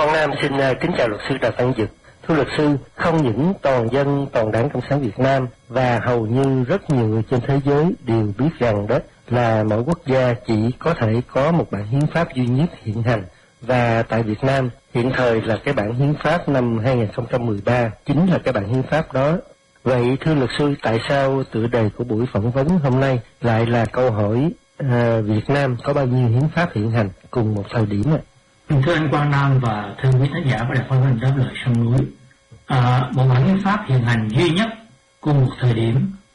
Quang Nam xin kính chào luật sư Đào Văn Dực. Thưa luật sư, không những toàn dân, toàn Đảng Cộng sản Việt Nam và hầu như rất nhiều người trên thế giới đều biết rằng đó là mỗi quốc gia chỉ có thể có một bản hiến pháp duy nhất hiện hành. Và tại Việt Nam, hiện thời là cái bản hiến pháp năm 2013, chính là cái bản hiến pháp đó. Vậy thưa luật sư, tại sao tựa đề của buổi phỏng vấn hôm nay lại là câu hỏi Việt Nam có bao nhiêu hiến pháp hiện hành cùng một thời điểm ạ? Thưa anh Quang Nam và thưa quý khán giả của Đài Phát thanh Đáp Lời Sông Núi, một bản hiến pháp hiện hành duy nhất cùng một thời điểm